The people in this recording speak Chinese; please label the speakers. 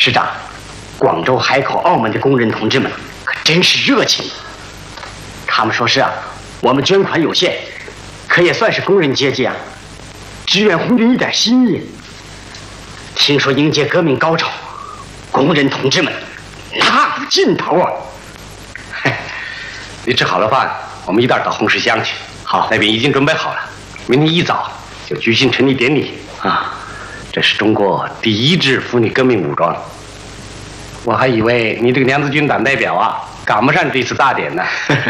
Speaker 1: 师长，广州、海口、澳门的工人同志们可真是热情。他们说是啊，我们捐款有限，可也算是工人阶级啊，支援红军一点心意。听说迎接革命高潮，工人同志们那股劲头啊！
Speaker 2: 你吃好了饭，我们一道到红石乡去。
Speaker 1: 好，
Speaker 2: 那边已经准备好了，明天一早就举行成立典礼啊！这是中国第一支妇女革命武装。我还以为你这个娘子军党代表啊，赶不上这次大典呢。